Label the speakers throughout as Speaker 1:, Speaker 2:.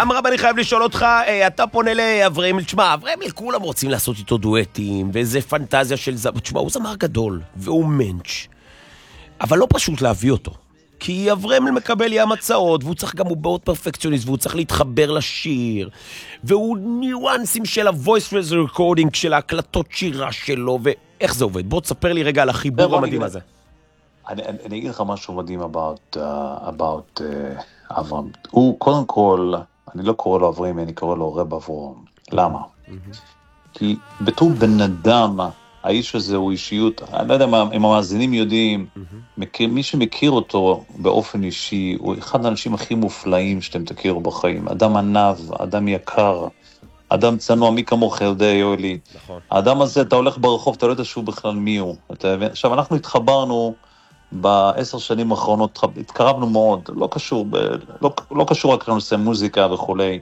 Speaker 1: אמרם, אני חייב לשאול אותך, אתה פונה לאברהם, תשמע, אברהם, כולם רוצים לעשות איתו דואטים, ואיזה פנטזיה של זמר, תשמע, הוא זמר גדול, והוא מנץ', אבל לא פשוט להביא אותו, כי אברהם מקבל ים הצעות, והוא צריך גם, הוא מאוד פרפקציוניסט, והוא צריך להתחבר לשיר, והוא ניואנסים של ה-voice recording, של ההקלטות שירה שלו, ואיך זה עובד? בוא תספר לי רגע על החיבור המדהים הזה.
Speaker 2: אני אגיד לך משהו מדהים about אברהם. הוא, קודם כל, אני לא קורא לו אברהם, אני קורא לו רב אברהם. למה? כי בתור בן אדם, האיש הזה הוא אישיות, אני לא יודע אם המאזינים יודעים, מי שמכיר אותו באופן אישי, הוא אחד האנשים הכי מופלאים שאתם תכירו בחיים. אדם ענב, אדם יקר, אדם צנוע, מי כמוך יודע, יואלי. נכון. האדם הזה, אתה הולך ברחוב, אתה לא יודע שהוא בכלל מי הוא. עכשיו, אנחנו התחברנו ב10 שנים האחרונות, התקרבנו מאוד, לא קשור רק לנושא מוזיקה וכולי.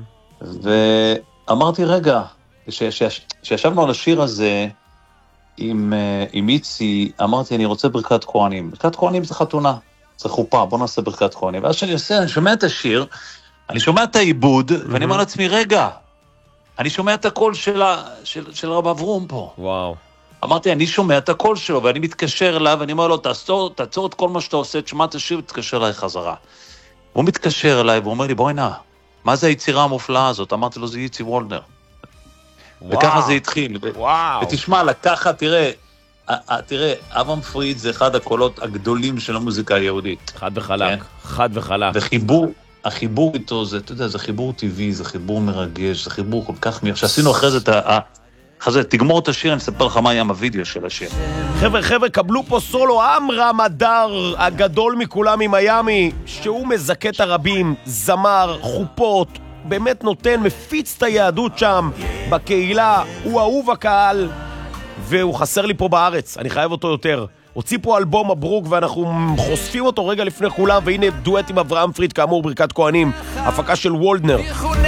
Speaker 2: ואמרתי, רגע, שישבנו על השיר הזה עם איצי, אמרתי, אני רוצה ברכת כהנים. ברכת כהנים זה חתונה, זה חופה, בוא נעשה ברכת כהנים. ואז שאני עושה, אני שומע את השיר, אני שומע את העיבוד, ואני אומר לעצמי, רגע, אני שומע את הקול של רב אברום פה.
Speaker 1: וואו.
Speaker 2: אמרתי, אני שומע את הקול שלו, ואני מתקשר אליו, ואני אומר לו, תעצור את כל מה שאתה עושה, תשמע את השיר, ותתקשר אליי חזרה. הוא מתקשר אליי, והוא אומר לי, בואי נע, מה זה היצירה המופלאה הזאת? אמרתי לו, זה איצי וולנר. וככה זה התחיל. ותשמע, לקחת, תראה, אברהם פריד זה אחד הקולות הגדולים של המוזיקה היהודית.
Speaker 1: חד וחלק, חד וחלק.
Speaker 2: החיבור איתו, אתה יודע, זה חיבור טבעי, זה חיבור מרגש, זה חיבור כל כך שעשינו אחרי זה, תגמור את השיר, אני אספר לך מה היה הווידאו של השיר.
Speaker 1: חבר'ה, קבלו פה סולו, אמרם הדר, הגדול מכולם ממיימי, שהוא מזכה את הרבים, זמר, חופות, באמת נותן, מפיץ את היהדות שם, בקהילה, הוא אהוב הקהל, והוא חסר לי פה בארץ, אני חייב אותו יותר. הוציא פה אלבום מברוק, ואנחנו חושפים אותו רגע לפני כולם, והנה דואט עם אברהם פריד, כאמור ברכת כהנים, הפקה של וולדנר.